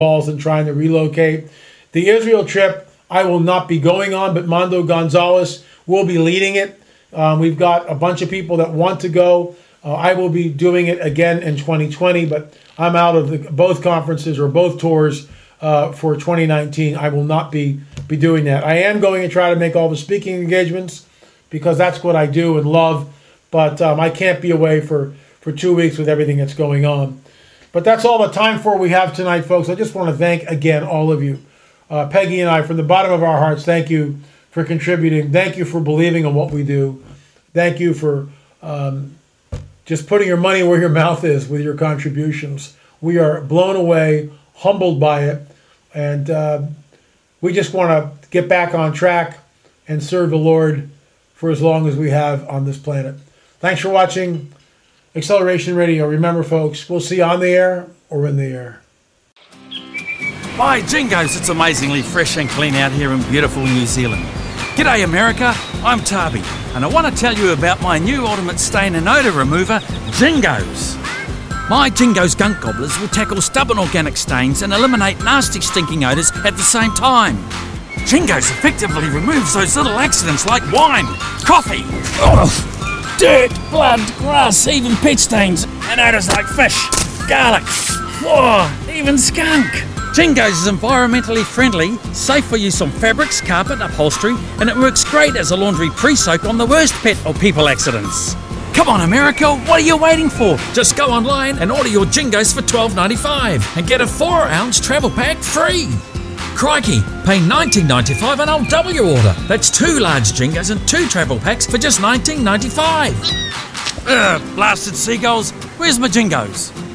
balls and trying to relocate. The Israel trip, I will not be going on, but Mondo Gonzalez will be leading it. We've got a bunch of people that want to go. I will be doing it again in 2020, but I'm out of both conferences or both tours for 2019. I will not be doing that. I am going to try to make all the speaking engagements because that's what I do and love, but I can't be away for 2 weeks with everything that's going on. But that's all the time we have tonight, folks. I just want to thank, again, all of you. Peggy and I, from the bottom of our hearts, thank you for contributing. Thank you for believing in what we do. Thank you for just putting your money where your mouth is with your contributions. We are blown away, humbled by it, and we just want to get back on track and serve the Lord for as long as we have on this planet. Thanks for watching Acceleration Radio. Remember, folks, we'll see you on the air or in the air. By Jingoes, it's amazingly fresh and clean out here in beautiful New Zealand. G'day America, I'm Tarby, and I want to tell you about my new ultimate stain and odour remover, Jingoes. My Jingoes gunk gobblers will tackle stubborn organic stains and eliminate nasty stinking odours at the same time. Jingoes effectively removes those little accidents like wine, coffee, dirt, blood, grass, even pet stains, and odours like fish, garlic, even skunk. Jingoes is environmentally friendly, safe for use on fabrics, carpet, upholstery, and it works great as a laundry pre-soak on the worst pet or people accidents. Come on America, what are you waiting for? Just go online and order your Jingoes for $12.95 and get a 4-ounce travel pack free. Crikey, pay $19.95 and I'll double your order. That's 2 large Jingoes and 2 travel packs for just $19.95. Blasted seagulls, where's my Jingoes?